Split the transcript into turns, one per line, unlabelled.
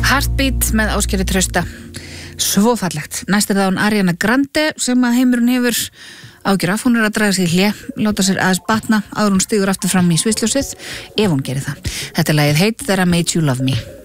Heartbeat með Ásgeiri Trausta. Svo fallegt. Næst það hún Ariana Grande sem að heimurinn hefur ágjur af. Hún að draga sig í hlé, láta sér aðeins batna áður hún stígur aftur fram í sviðsljósið ef hún gerir það. Þetta er lagið Hate That I Made You Love Me.